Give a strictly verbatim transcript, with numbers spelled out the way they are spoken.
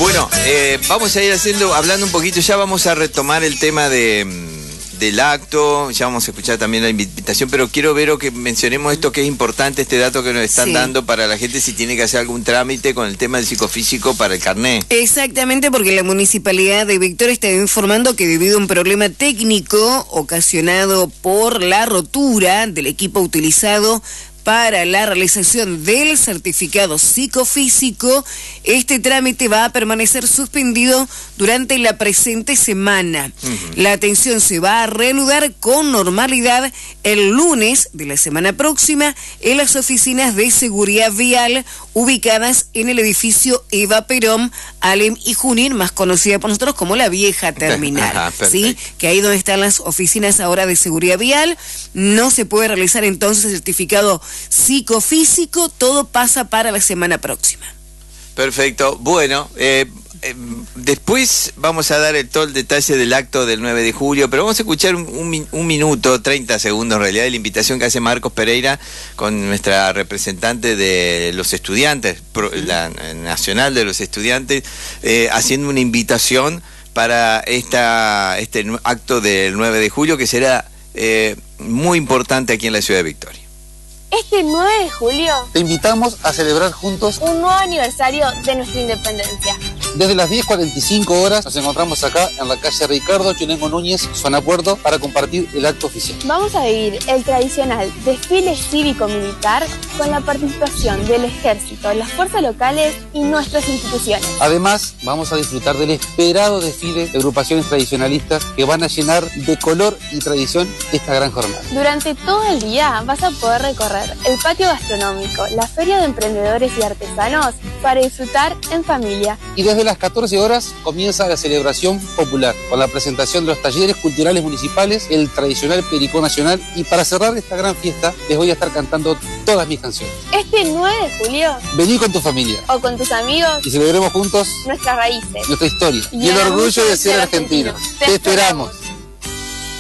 Bueno, eh, vamos a ir haciendo, hablando un poquito, ya vamos a retomar el tema de, del acto, ya vamos a escuchar también la invitación, pero quiero ver o que mencionemos esto que es importante, este dato que nos están sí. dando para la gente si tiene que hacer algún trámite con el tema del psicofísico para el carnet. Exactamente, porque la Municipalidad de Victoria está informando que debido a un problema técnico ocasionado por la rotura del equipo utilizado para la realización del certificado psicofísico, este trámite va a permanecer suspendido durante la presente semana. Uh-huh. La atención se va a reanudar con normalidad el lunes de la semana próxima en las oficinas de seguridad vial ubicadas en el edificio Eva Perón, Alem y Junín, más conocida por nosotros como la vieja terminal. Ajá, ¿sí? Que ahí donde están las oficinas ahora de seguridad vial, no se puede realizar entonces el certificado psicofísico, todo pasa para la semana próxima. Perfecto. Bueno, eh, eh, después vamos a dar el, todo el detalle del acto del nueve de julio, pero vamos a escuchar un, un, un minuto, treinta segundos en realidad, de la invitación que hace Marcos Pereira con nuestra representante de los estudiantes, la nacional de los estudiantes, eh, haciendo una invitación para esta, este acto del nueve de julio que será eh, muy importante aquí en la ciudad de Victoria. Este nueve de julio te invitamos a celebrar juntos un nuevo aniversario de nuestra independencia. Desde las diez cuarenta y cinco horas nos encontramos acá en la calle Ricardo Chunengo Núñez, zona Puerto, para compartir el acto oficial. Vamos a vivir el tradicional desfile cívico-militar con la participación del Ejército, las fuerzas locales y nuestras instituciones. Además, vamos a disfrutar del esperado desfile de agrupaciones tradicionalistas que van a llenar de color y tradición esta gran jornada. Durante todo el día vas a poder recorrer el patio gastronómico, la feria de emprendedores y artesanos para disfrutar en familia. Y desde las catorce horas comienza la celebración popular con la presentación de los talleres culturales municipales, el tradicional Pericó Nacional, y para cerrar esta gran fiesta les voy a estar cantando todas mis canciones. Este nueve de julio vení con tu familia o con tus amigos y celebremos juntos nuestras raíces, nuestra historia y, y el orgullo de ser argentinos. Te esperamos.